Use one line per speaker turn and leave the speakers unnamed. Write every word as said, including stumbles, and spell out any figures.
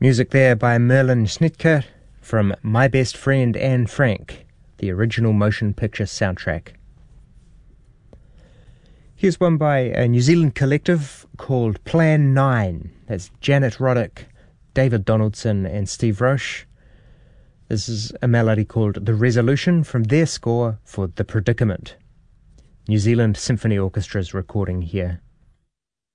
Music there by Merlin Schnitker from My Best Friend Anne Frank, the original motion picture soundtrack. Here's one by a New Zealand collective called Plan nine. That's Janet Roddick, David Donaldson and Steve Roche. This is a melody called The Resolution from their score for The Predicament. New Zealand Symphony Orchestra's recording here.